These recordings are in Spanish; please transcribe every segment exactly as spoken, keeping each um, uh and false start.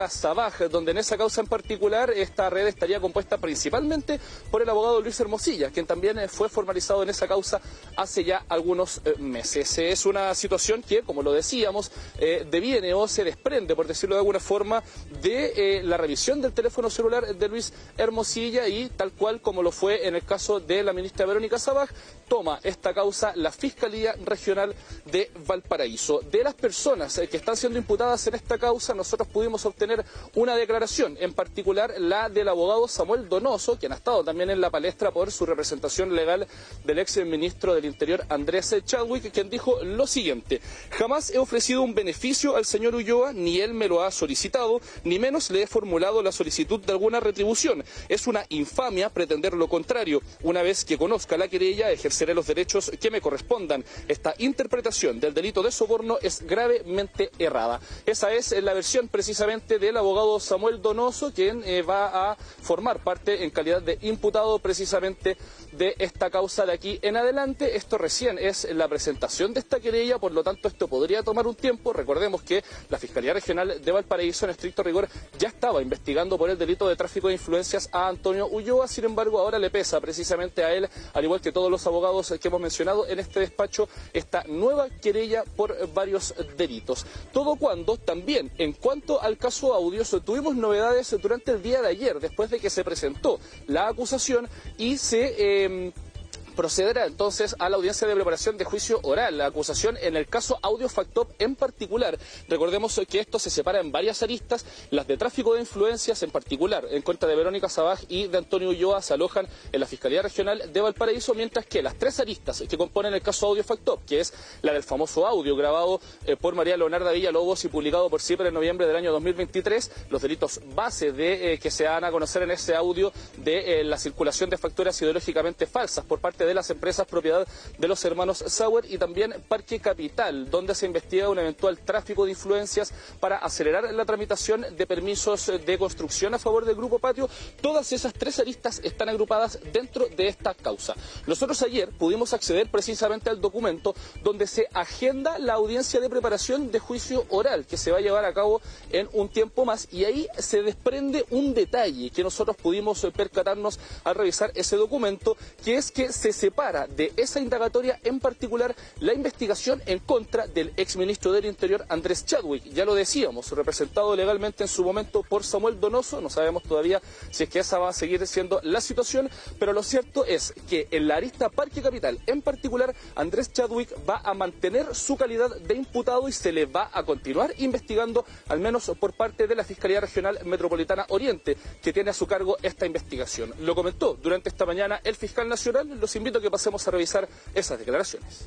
Sabaj, donde en esa causa en particular esta red estaría compuesta principalmente por el abogado Luis Hermosilla, quien también fue formalizado en esa causa hace ya algunos eh, meses. Es una situación que, como lo decíamos, eh, deviene o se desprende, por decirlo de alguna forma, de eh, la revisión del teléfono celular de Luis Hermosilla y, tal cual como lo fue en el caso de la ministra Verónica Sabaj, toma esta causa la Fiscalía Regional de Valparaíso. De las personas eh, que están siendo imputadas en esta causa, nosotros pudimos obtener una declaración, en particular la del abogado Samuel Donoso, quien ha estado también en la palestra por su representación legal del ex ministro del Interior Andrés Chadwick, quien dijo lo siguiente: jamás he ofrecido un beneficio al señor Ulloa, ni él me lo ha solicitado, ni menos le he formulado la solicitud de alguna retribución. Es una infamia pretender lo contrario. Una vez que conozca la querella, ejerceré los derechos que me correspondan. Esta interpretación del delito de soborno es gravemente errada. Esa es la versión precisamente del abogado Samuel Donoso, quien eh, va a formar parte en calidad de imputado precisamente de esta causa de aquí en adelante. Esto recién es la presentación de esta querella, por lo tanto esto podría tomar un tiempo. Recordemos que la Fiscalía Regional de Valparaíso, en estricto rigor, ya estaba investigando por el delito de tráfico de influencias a Antonio Ulloa. Sin embargo, ahora le pesa precisamente a él, al igual que todos los abogados que hemos mencionado en este despacho, esta nueva querella por varios delitos. Todo cuando también, en cuanto al caso audios, tuvimos novedades durante el día de ayer, después de que se presentó la acusación y se eh, procederá entonces a la audiencia de preparación de juicio oral. La acusación en el caso Audio Factop en particular. Recordemos que esto se separa en varias aristas. Las de tráfico de influencias en particular en contra de Verónica Sabaj y de Antonio Ulloa se alojan en la Fiscalía Regional de Valparaíso, mientras que las tres aristas que componen el caso Audio Factop, que es la del famoso audio grabado eh, por María Leonarda Villalobos y publicado por CIPRE en noviembre del año dos mil veintitrés, los delitos base de eh, que se dan a conocer en ese audio de eh, la circulación de facturas ideológicamente falsas por parte de las empresas propiedad de los hermanos Sauer, y también Parque Capital, donde se investiga un eventual tráfico de influencias para acelerar la tramitación de permisos de construcción a favor del Grupo Patio. Todas esas tres aristas están agrupadas dentro de esta causa. Nosotros ayer pudimos acceder precisamente al documento donde se agenda la audiencia de preparación de juicio oral que se va a llevar a cabo en un tiempo más, y ahí se desprende un detalle que nosotros pudimos percatarnos al revisar ese documento, que es que se separa de esa indagatoria en particular la investigación en contra del exministro del Interior Andrés Chadwick. Ya lo decíamos, representado legalmente en su momento por Samuel Donoso. No sabemos todavía si es que esa va a seguir siendo la situación, pero lo cierto es que en la arista Parque Capital en particular, Andrés Chadwick va a mantener su calidad de imputado y se le va a continuar investigando, al menos por parte de la Fiscalía Regional Metropolitana Oriente, que tiene a su cargo esta investigación. Lo comentó durante esta mañana el fiscal nacional. Los invito a que pasemos a revisar esas declaraciones.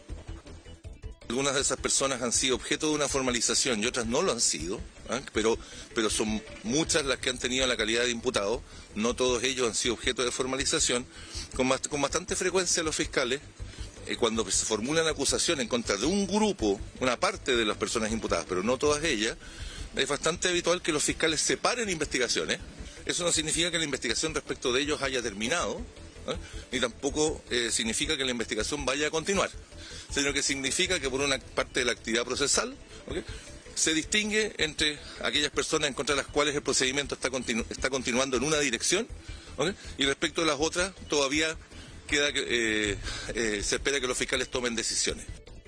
Algunas de esas personas han sido objeto de una formalización y otras no lo han sido, ¿eh? pero, pero son muchas las que han tenido la calidad de imputado. No todos ellos han sido objeto de formalización. Con, más, con bastante frecuencia los fiscales, eh, cuando se formulan acusaciones en contra de un grupo, una parte de las personas imputadas, pero no todas ellas, es bastante habitual que los fiscales separen investigaciones. Eso no significa que la investigación respecto de ellos haya terminado, ¿eh? ni tampoco eh, significa que la investigación vaya a continuar, sino que significa que por una parte de la actividad procesal, ¿okay?, se distingue entre aquellas personas en contra de las cuales el procedimiento está, continu está continuando en una dirección, ¿okay?, y respecto de las otras todavía queda que, eh, eh, se espera que los fiscales tomen decisiones.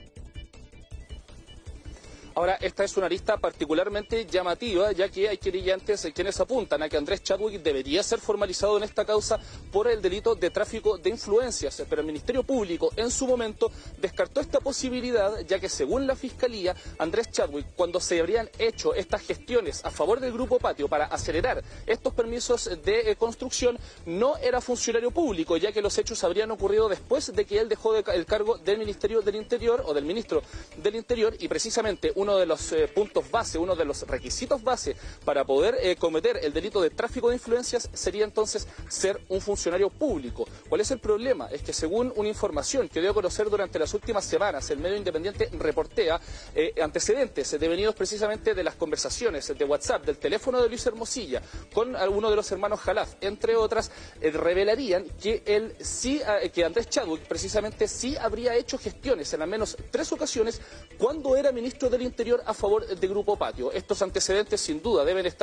Ahora, esta es una arista particularmente llamativa, ya que hay querellantes quienes apuntan a que Andrés Chadwick debería ser formalizado en esta causa por el delito de tráfico de influencias, pero el Ministerio Público en su momento descartó esta posibilidad, ya que según la Fiscalía, Andrés Chadwick, cuando se habrían hecho estas gestiones a favor del Grupo Patio para acelerar estos permisos de eh, construcción, no era funcionario público, ya que los hechos habrían ocurrido después de que él dejó de, el cargo del Ministerio del Interior o del Ministro del Interior, y precisamente un uno de los eh, puntos base, uno de los requisitos base para poder eh, cometer el delito de tráfico de influencias sería entonces ser un funcionario público. ¿Cuál es el problema? Es que según una información que dio a conocer durante las últimas semanas, el medio independiente reportea eh, antecedentes devenidos precisamente de las conversaciones de WhatsApp, del teléfono de Luis Hermosilla con alguno de los hermanos Jalaf, entre otras, eh, revelarían que él sí, eh, que Andrés Chadwick precisamente sí habría hecho gestiones en al menos tres ocasiones cuando era ministro del Interior a favor del Grupo Patio. Estos antecedentes sin duda deben estar